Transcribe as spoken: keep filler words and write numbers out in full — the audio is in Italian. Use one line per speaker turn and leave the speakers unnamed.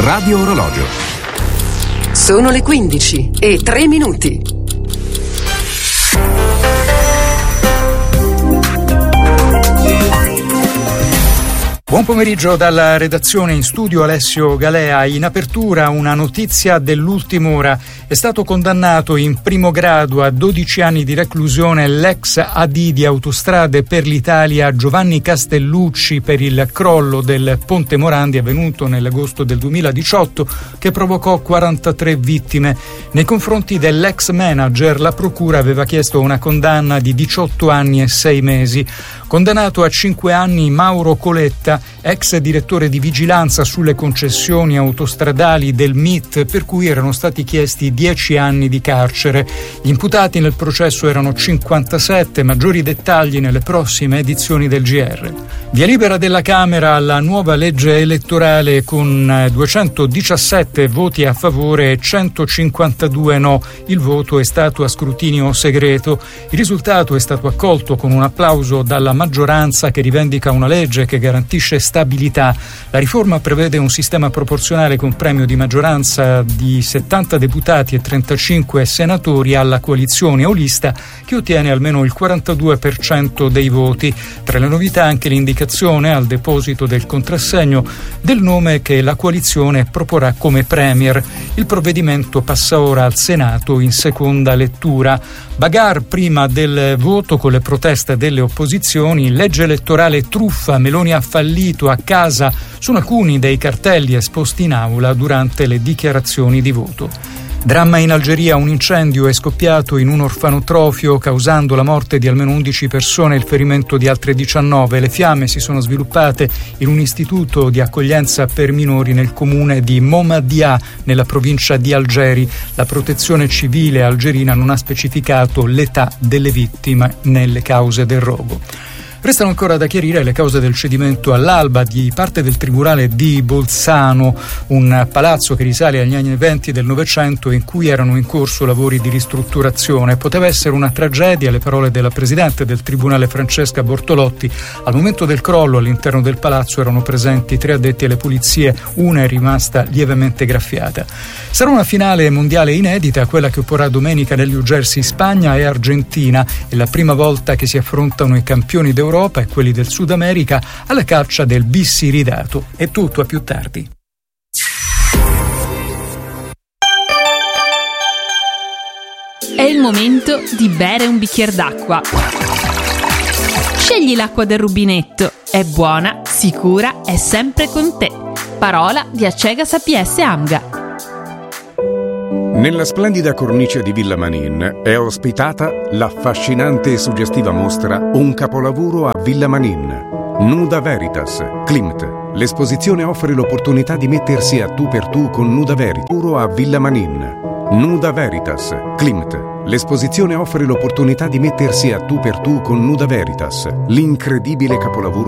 Radio Orologio.
Sono le quindici e tre minuti.
Buon pomeriggio dalla redazione, in studio Alessio Galea. In apertura una notizia dell'ultima ora. È stato condannato in primo grado a dodici anni di reclusione l'ex A D di Autostrade per l'Italia Giovanni Castellucci per il crollo del Ponte Morandi avvenuto nell'agosto del duemiladiciotto che provocò quarantatré vittime. Nei confronti dell'ex manager la procura aveva chiesto una condanna di diciotto anni e sei mesi. Condannato a cinque anni Mauro Coletta, ex direttore di vigilanza sulle concessioni autostradali del M I T, per cui erano stati chiesti dieci anni di carcere. Gli imputati nel processo erano cinquantasette, maggiori dettagli nelle prossime edizioni del G R. Via libera della Camera alla nuova legge elettorale con duecentodiciassette voti a favore e centocinquantadue no. Il voto è stato a scrutinio segreto. Il risultato è stato accolto con un applauso dalla maggioranza che rivendica una legge che garantisce stabilità. La riforma prevede un sistema proporzionale con premio di maggioranza di settanta deputati e trentacinque senatori alla coalizione o lista che ottiene almeno il quarantadue per cento dei voti. Tra le novità anche l'indicazione al deposito del contrassegno del nome che la coalizione proporrà come premier. Il provvedimento passa ora al Senato in seconda lettura. Bagar prima del voto con le proteste delle opposizioni, legge elettorale truffa, Meloni ha fallito a casa, sono alcuni dei cartelli esposti in aula durante le dichiarazioni di voto. Dramma in Algeria, un incendio è scoppiato in un orfanotrofio causando la morte di almeno undici persone e il ferimento di altre diciannove. Le fiamme si sono sviluppate in un istituto di accoglienza per minori nel comune di Momaddia, nella provincia di Algeri. La protezione civile algerina non ha specificato l'età delle vittime nelle cause del rogo. Restano ancora da chiarire le cause del cedimento all'alba di parte del tribunale di Bolzano, un palazzo che risale agli anni venti del Novecento in cui erano in corso lavori di ristrutturazione. Poteva essere una tragedia, le parole della presidente del tribunale Francesca Bortolotti. Al momento del crollo all'interno del palazzo erano presenti tre addetti alle pulizie, una è rimasta lievemente graffiata. Sarà una finale mondiale inedita, quella che opporrà domenica nel New Jersey Spagna e Argentina. È la prima volta che si affrontano i campioni d'Europa e quelli del Sud America alla caccia del bis iridato. È tutto, a più tardi.
È il momento di bere un bicchiere d'acqua. Scegli l'acqua del rubinetto. È buona, sicura, è sempre con te. Parola di Acegas A P S Amga.
Nella splendida cornice di Villa Manin è ospitata l'affascinante e suggestiva mostra Un capolavoro a Villa Manin. Nuda Veritas, Klimt. L'esposizione offre l'opportunità di mettersi a tu per tu con Nuda Veritas a Villa Manin. Nuda Veritas, Klimt. L'esposizione offre l'opportunità di mettersi a tu per tu con Nuda Veritas, l'incredibile capolavoro